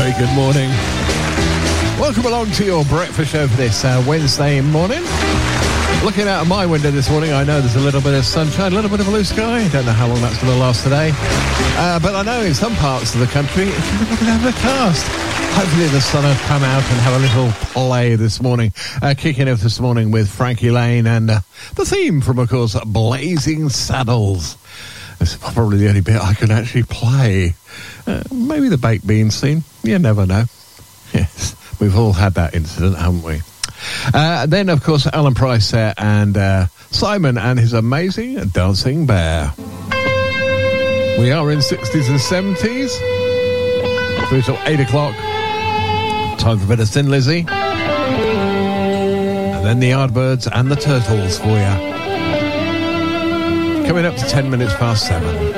very good morning. Welcome along to your breakfast show for this Wednesday morning. Looking out of my window this morning, I know there's a little bit of sunshine, a little bit of blue sky. I don't know how long that's going to last today. But I know in some parts of the country, it's a little bit overcast. Hopefully the sun will come out and have a little play this morning. Kicking off this morning with Frankie Lane and the theme from, of course, Blazing Saddles. This is probably the only bit I can actually play. Maybe the baked beans scene. You never know. Yes, we've all had that incident, haven't we? Then, of course, Alan Price and Simon and his amazing Dancing Bear. We are in 60s and 70s. Through till 8 o'clock. Time for a bit of Thin Lizzy. And then the Yardbirds and the Turtles for you. Coming up to 10 minutes past 7.